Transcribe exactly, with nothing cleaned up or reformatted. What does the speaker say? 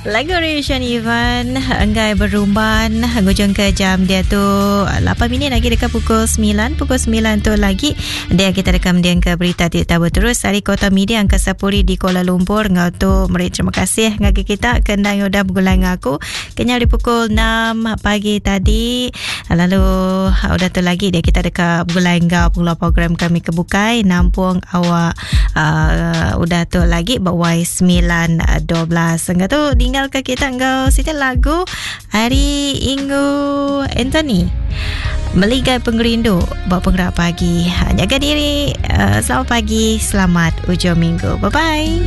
Lagu Rayhan Ivan Enggai Berumban ngujung ke jam dia tu lapan minit lagi dekat pukul sembilan. Pukul sembilan tu lagi dia kita rekam dia ke berita tidak berterus dari Kota Media Angkasa Puri di Kuala Lumpur. Ngau tu meri terima kasih ngagi kita kendang udah bergulai ngaku kenyal di pukul enam pagi tadi. Lalu udah tu lagi dia kita dekat bergulai ngau pengeluar program kami kebukai nampung awak uh, udah tu lagi bawai sembilan dua belas. Enggak tu tinggal ke kita engkau siti lagu Hari Ingu Anthony Meligai Pengerindu buat penggerak pagi. Jaga diri, uh, selamat pagi, selamat ujung minggu. Bye bye.